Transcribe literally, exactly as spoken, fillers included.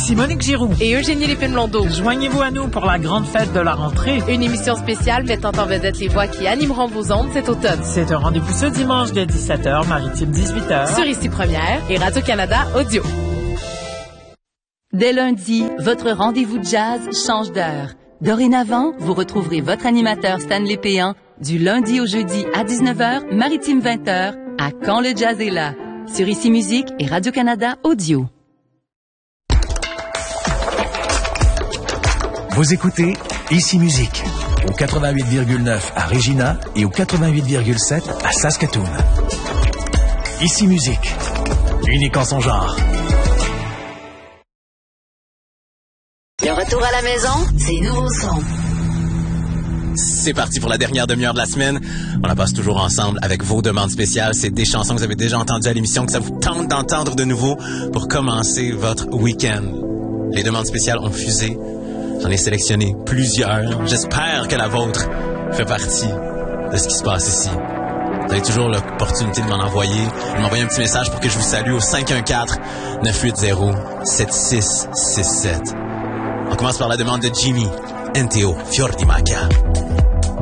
Ici Monique Giroux et Eugénie Lépine-Blondeau. Joignez-vous à nous pour la grande fête de la rentrée. Une émission spéciale mettant en vedette les voix qui animeront vos ondes cet automne. C'est un rendez-vous ce dimanche dès dix-sept heures, Maritime dix-huit heures. Sur Ici Première et Radio-Canada Audio. Dès lundi, votre rendez-vous de jazz change d'heure. Dorénavant, vous retrouverez votre animateur Stanley Péan du lundi au jeudi à dix-neuf heures, Maritime vingt heures, à Quand le jazz est là, sur Ici Musique et Radio-Canada Audio. Vous écoutez Ici Musique, au quatre-vingt-huit virgule neuf à Regina et au quatre-vingt-huit virgule sept à Saskatoon. Ici Musique, unique en son genre. Le retour à la maison, c'est nouveau son. C'est parti pour la dernière demi-heure de la semaine. On la passe toujours ensemble avec vos demandes spéciales. C'est des chansons que vous avez déjà entendues à l'émission, que ça vous tente d'entendre de nouveau pour commencer votre week-end. Les demandes spéciales ont fusé. J'en ai sélectionné plusieurs. J'espère que la vôtre fait partie de ce qui se passe ici. Vous avez toujours l'opportunité de m'en envoyer. De m'envoyer un petit message pour que je vous salue au cinq un quatre, neuf huit zéro, sept six six sept. On commence par la demande de Jimmy N T O Fior di Macchia.